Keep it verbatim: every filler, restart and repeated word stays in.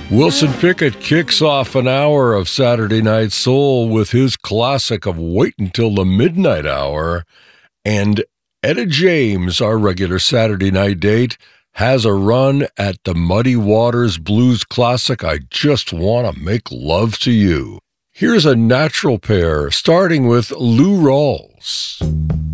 Wilson Pickett kicks off an hour of Saturday Night Soul with his classic of Wait Until the Midnight Hour. And Etta James, our regular Saturday night date, has a run at the Muddy Waters Blues classic, I Just Want to Make Love to You. Here's a natural pair, starting with Lou Rawls.